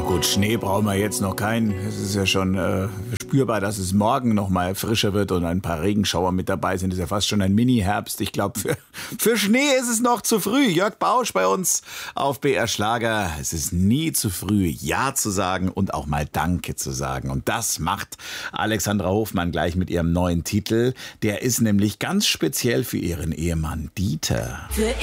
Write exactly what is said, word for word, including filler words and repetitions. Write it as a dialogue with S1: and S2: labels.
S1: Gut, Schnee brauchen wir jetzt noch keinen. Es ist ja schon äh, spürbar, dass es morgen noch mal frischer wird und ein paar Regenschauer mit dabei sind. Das ist ja fast schon ein Mini-Herbst. Ich glaube, für, für Schnee ist es noch zu früh. Jörg Bausch bei uns auf B R Schlager. Es ist nie zu früh, Ja zu sagen und auch mal Danke zu sagen. Und das macht Alexandra Hofmann gleich mit ihrem neuen Titel. Der ist nämlich ganz speziell für ihren Ehemann Dieter.
S2: Für